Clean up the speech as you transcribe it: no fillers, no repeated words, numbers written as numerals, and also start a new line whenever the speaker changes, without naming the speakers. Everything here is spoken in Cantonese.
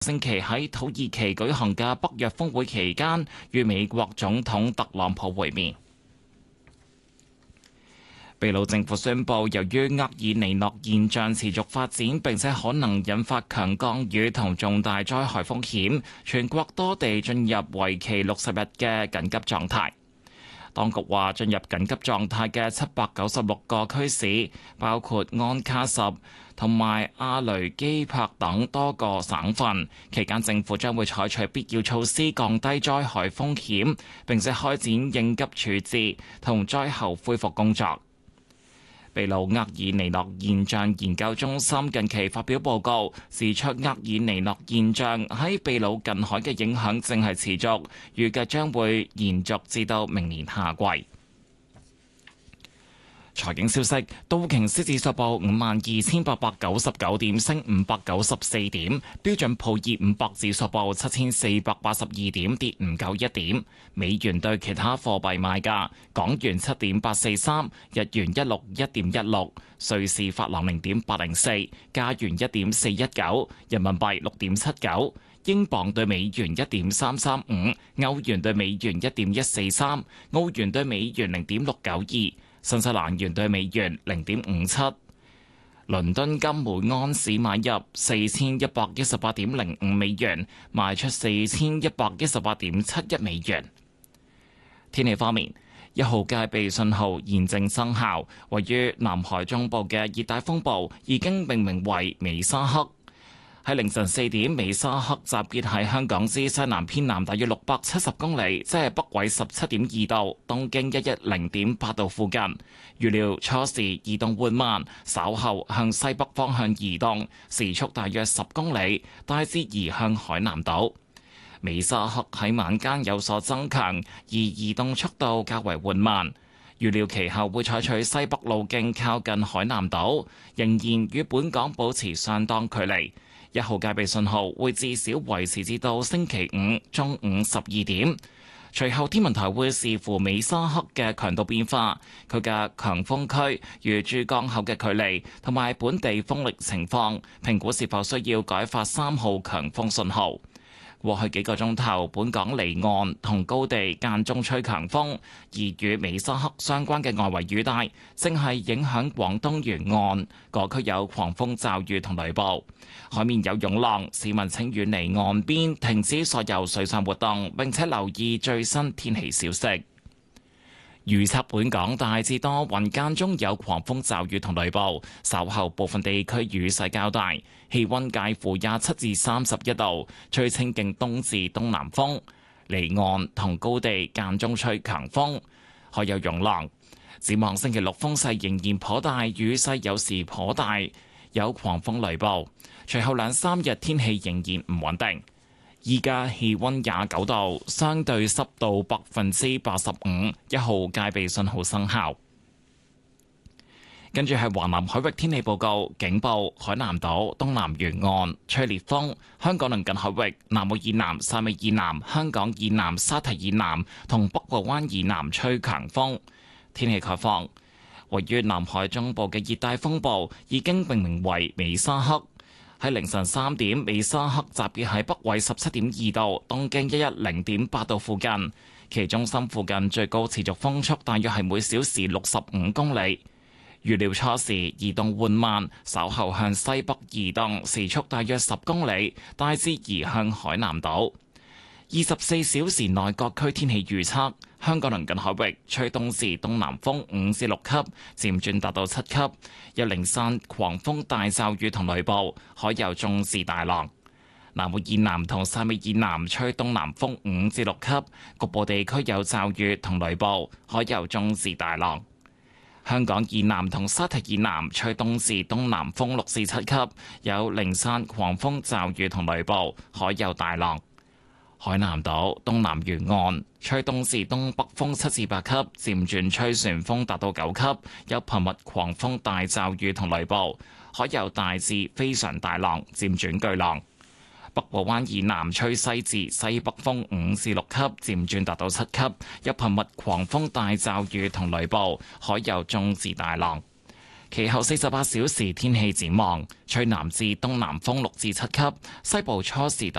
星期喺土耳其舉行嘅北約峰會期間，與美國總統特朗普會面。秘魯政府宣布，由於厄爾尼諾現象持續發展，並且可能引發強降雨同重大災害風險，全國多地進入為期60日嘅緊急狀態。當局話，進入緊急狀態嘅796個區市，包括安卡什同埋阿雷基帕等多個省份，期間政府將會採取必要措施降低災害風險，並且開展應急處置同災後恢復工作。秘魯厄爾尼諾現象研究中心近期發表報告，指出厄爾尼諾現象喺秘魯近海嘅影響正係持續，預計將會延續至到明年夏季。財經消息，道瓊斯指數報52,899點，升594點；標準普爾500指數報7,482點，跌591點。美元對其他貨幣賣價：港元7.843，日元161.16，瑞士法郎0.804，加元1.419，人民幣6.79，英鎊對美元1.335，歐元對美元1.143，澳元對美元0.692。新西蘭元對美元0.57，倫敦金每安士買入4118.05美元，賣出4118.71美元。天氣方面，1號戒備信號現正生效，位於南海中部嘅熱帶風暴已經命名為美沙克。喺凌晨4點，美沙克集結喺香港之西南偏南大約670公里，即係北緯17.2度、東經110.8度附近。預料初時移動緩慢，稍後向西北方向移動，時速大約10公里，大致移向海南島。美沙克喺晚間有所增強，而移動速度較為緩慢。預料其後會採取西北路徑靠近海南島，仍然與本港保持相當距離。1號戒備信號會至少維持至到星期五中午12點，隨後天文台會視乎美沙克嘅強度變化、佢嘅強風區與珠江口嘅距離同埋本地風力情況，評估是否需要改發3號強風信號。過去幾個鐘頭，本港離岸同高地間中吹強風，而與美沙克相關嘅外圍雨帶正係影響廣東沿岸，各區有狂風驟雨同雷暴，海面有湧浪，市民請遠離岸邊，停止所有水上活動，並且留意最新天氣消息。預測本港大致多雲，間中有狂風驟雨同雷暴，稍後部分地區雨勢較大，氣溫介乎27至31度，吹清勁東至東南風，離岸同高地間中吹強風，海有湧浪。展望星期六風勢仍然頗大，雨勢有時頗大，有狂風雷暴。隨後2-3日天氣仍然唔穩定。依家氣溫29度，相對濕度85%，1號戒備信號生效。跟住係華南海域天氣報告，警報：海南島東南沿岸吹烈風，香港鄰近海域南澳以南、汕尾以南、香港以南、沙堤以南同北部灣以南吹強風。天氣概況：位於南海中部嘅熱帶風暴已經命名為美沙克。喺凌晨3點，美沙克集結喺北緯17.2度、東經110.8度附近，其中心附近最高持續風速大約係每小時65公里。預料初時移動緩慢，稍後向西北移動，時速大約10公里，大致移向海南島。24小時內各區天氣預測：香港鄰近海域吹東至東南風5至6級，漸轉達到7級，有零散狂風大驟雨同雷暴，海有中至大浪。南澳以南同汕尾以南吹東南風5至6級，局部地區有驟雨同雷暴，海有中至大浪。香港以南同沙堤以南吹東至東南風6至7級，有零散狂風驟雨同雷暴，海有大浪。海南島東南沿岸吹東至東北風7至8級，漸轉吹旋風達到9級，有頻密狂風大驟雨同雷暴，海有大至非常大浪，漸轉巨浪。北部灣以南吹西至西北風5至6級，漸轉達到7級，有頻密狂風大驟雨同雷暴，海有中至大浪。 其後48小時天氣展望，吹南至東南風6至7級，西部初時